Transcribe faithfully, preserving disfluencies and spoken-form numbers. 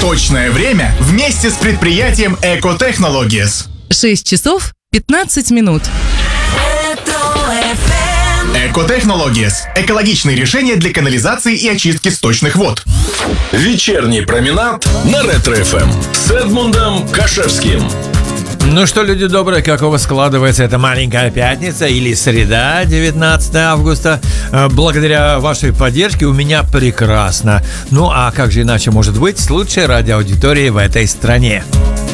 Точное время вместе с предприятием Эко-Технологиес. шесть часов пятнадцать минут. Эко-Технологиес. Экологичные решения для канализации и очистки сточных вод. Вечерний променад на Ретро-эф эм с Эдмундом Кашевским. Ну что, люди добрые, как у вас складывается эта маленькая пятница или среда, девятнадцатого августа? Благодаря вашей поддержке у меня прекрасно. Ну а как же иначе может быть с лучшей радиоаудиторией в этой стране?